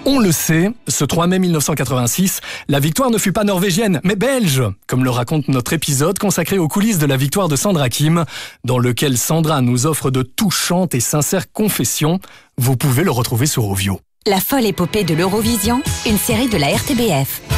On le sait, ce 3 mai 1986, la victoire ne fut pas norvégienne, mais belge, comme le raconte notre épisode consacré aux coulisses de la victoire de Sandra Kim, dans lequel Sandra nous offre de touchantes et sincères confessions. Vous pouvez le retrouver sur Ovio. La folle épopée de l'Eurovision, une série de la RTBF.